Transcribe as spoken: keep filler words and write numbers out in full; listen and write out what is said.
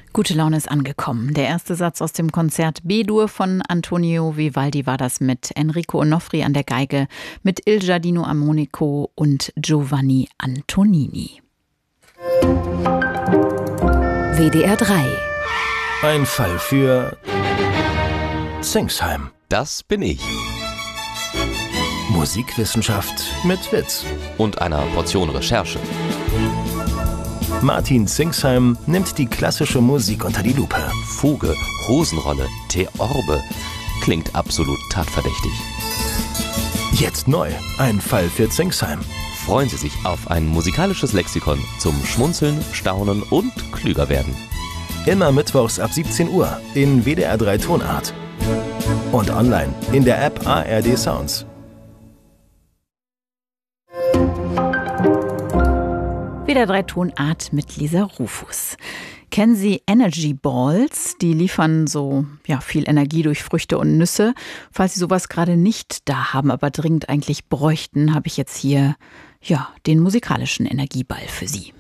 Gute Laune ist angekommen. Der erste Satz aus dem Konzert B-Dur von Antonio Vivaldi war das mit Enrico Onofri an der Geige, mit Il Giardino Armonico und Giovanni Antonini. W D R drei. Ein Fall für Zingsheim. Das bin ich. Musikwissenschaft mit Witz. Und einer Portion Recherche. Martin Zingsheim nimmt die klassische Musik unter die Lupe. Fuge, Hosenrolle, Theorbe. Klingt absolut tatverdächtig. Jetzt neu. Ein Fall für Zingsheim. Freuen Sie sich auf ein musikalisches Lexikon zum Schmunzeln, Staunen und klüger werden. Immer mittwochs ab siebzehn Uhr in W D R drei Tonart. Und online in der App A R D Sounds. W D R drei Tonart mit Lisa Rufus. Kennen Sie Energy Balls? Die liefern so ja, viel Energie durch Früchte und Nüsse. Falls Sie sowas gerade nicht da haben, aber dringend eigentlich bräuchten, habe ich jetzt hier ja, den musikalischen Energieball für Sie.